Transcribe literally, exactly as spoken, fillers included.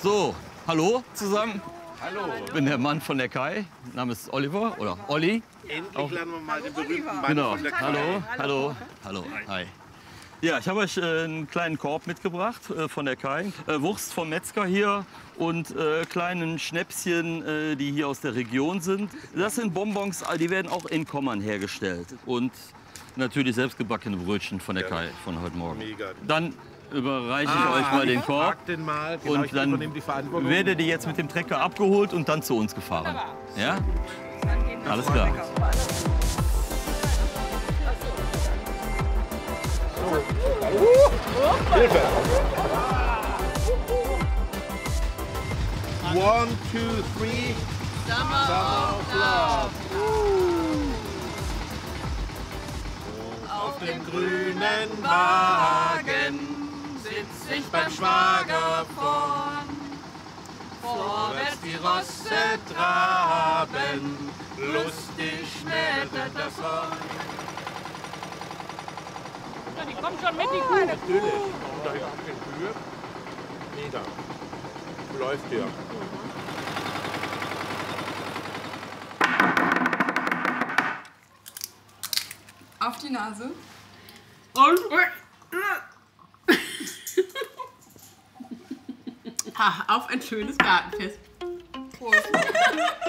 So, hallo zusammen. Hallo. Ich bin der Mann von der Kai. Name ist Oliver oder Olli. Endlich Auch. lernen wir mal den berühmten Mann Genau. von der Kai. Hallo, hallo, hallo. Hi. Ja, ich habe euch äh, einen kleinen Korb mitgebracht äh, von der Kai. Äh, Wurst vom Metzger hier und äh, kleinen Schnäpschen, äh, die hier aus der Region sind. Das sind Bonbons, die werden auch in Kommern hergestellt. Und natürlich selbstgebackene Brötchen von der Kai von heute Morgen. Mega. Dann überreiche ich Ah, euch mal den Korb. Frag den mal. Genau, Und ich dann übernehme die Verantwortung. werdet ihr jetzt mit dem Trecker abgeholt und dann zu uns gefahren. Ja? Alles klar. Hilfe! One, two, three. Summer of Love. Auf Dem grünen Wagen sitz ich beim Schwager vorn. Vorwärts die Rosse traben, lustig schmettert das Horn. Ja, die kommen schon mit, die Kuh. Natürlich. Und da ist auch kein Kühe. Mega. Läuft hier. Auf die Nase. Und? Ha, auf ein schönes Gartenfest. Prost.